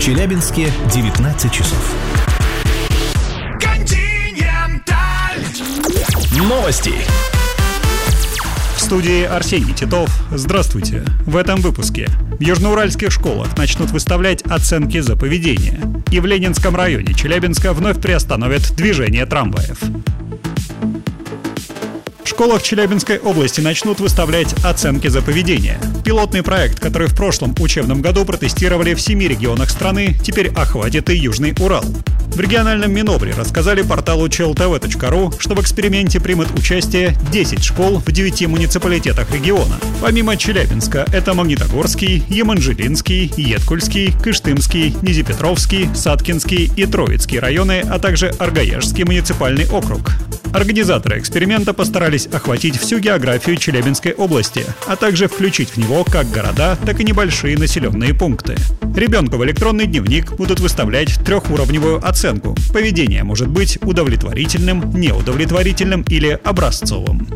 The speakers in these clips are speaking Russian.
Челябинске 19 часов. Новости. В студии Арсений Титов. Здравствуйте. В этом выпуске. В южноуральских школах начнут выставлять оценки за поведение. И в Ленинском районе Челябинска вновь приостановят движение трамваев. В школах Челябинской области начнут выставлять оценки за поведение. Пилотный проект, который в прошлом учебном году протестировали в 7 регионах страны, теперь охватит и Южный Урал. В региональном Минобре рассказали порталу chltv.ru, что в эксперименте примут участие 10 школ в 9 муниципалитетах региона. Помимо Челябинска, это Магнитогорский, Еманжелинский, Еткульский, Кыштымский, Нязепетровский, Саткинский и Троицкий районы, а также Аргаяшский муниципальный округ. Организаторы эксперимента постарались охватить всю географию Челябинской области, а также включить в него как города, так и небольшие населенные пункты. Ребенку в электронный дневник будут выставлять трехуровневую оценку. Поведение может быть удовлетворительным, неудовлетворительным или образцовым.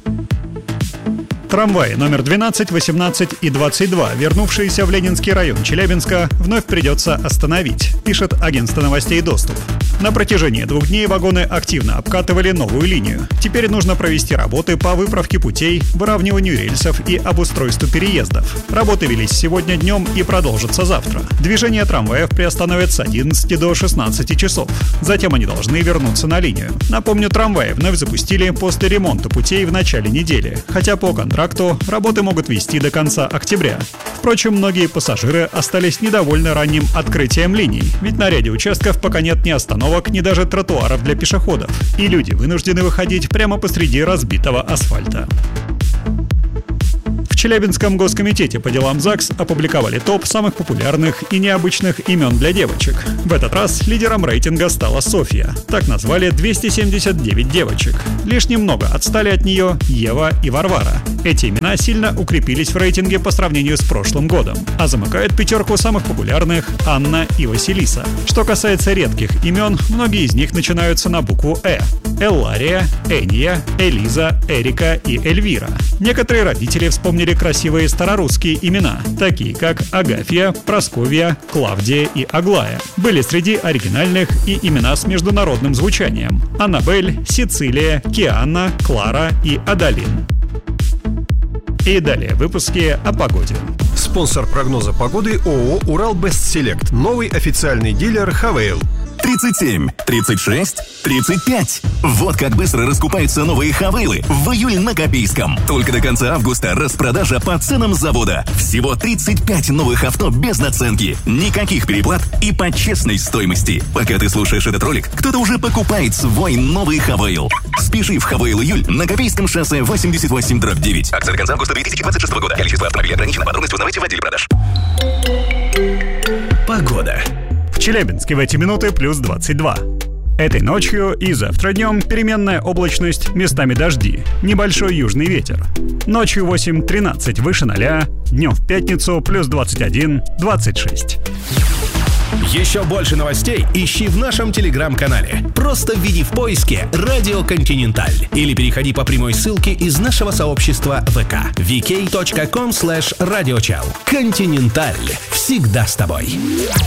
Трамваи номер 12, 18 и 22, вернувшиеся в Ленинский район Челябинска, вновь придется остановить, пишет агентство новостей «Доступ». На протяжении 2 дней вагоны активно обкатывали новую линию. Теперь нужно провести работы по выправке путей, выравниванию рельсов и обустройству переездов. Работы велись сегодня днем и продолжатся завтра. Движение трамваев приостановят с 11 до 16 часов. Затем они должны вернуться на линию. Напомню, трамваи вновь запустили после ремонта путей в начале недели, хотя по контракту работы могут вести до конца октября. Впрочем, многие пассажиры остались недовольны ранним открытием линий, ведь на ряде участков пока нет ни остановок, ни даже тротуаров для пешеходов, и люди вынуждены выходить прямо посреди разбитого асфальта. В Челябинском госкомитете по делам ЗАГС опубликовали топ самых популярных и необычных имен для девочек. В этот раз лидером рейтинга стала Софья. Так назвали 279 девочек. Лишь немного отстали от нее Ева и Варвара. Эти имена сильно укрепились в рейтинге по сравнению с прошлым годом, а замыкают пятерку самых популярных Анна и Василиса. Что касается редких имен, многие из них начинаются на букву «Э». Эллария, Эния, Элиза, Эрика и Эльвира. Некоторые родители вспомнили красивые старорусские имена, такие как Агафья, Просковья, Клавдия и Аглая. Были среди оригинальных и имена с международным звучанием: Аннабель, Сицилия, Кианна, Клара и Адалин. И далее в выпуске о погоде. Спонсор прогноза погоды ООО «Урал Бестселект». Новый официальный дилер «Хавейл». 37, 36, 35. Вот как быстро раскупаются новые «Хавейлы» в июль на Копейском. Только до конца августа распродажа по ценам завода. Всего 35 новых авто без наценки. Никаких переплат и по честной стоимости. Пока ты слушаешь этот ролик, кто-то уже покупает свой новый «Хавейл». Спеши в «Хавейл Июль» на Копейском шоссе 88/9. Акция до конца августа 2026 года. Количество автомобилей ограничено. Подробности узнавайте в отделе продаж. Погода. В Челябинске в эти минуты плюс 22. Этой ночью и завтра днем переменная облачность, местами дожди, небольшой южный ветер. Ночью 8-13 выше 0, днем в пятницу плюс 21-26. Еще больше новостей ищи в нашем телеграм-канале. Просто введи в поиске «Радио Континенталь» или переходи по прямой ссылке из нашего сообщества ВК vk.com/radiochal. Континенталь. Всегда с тобой.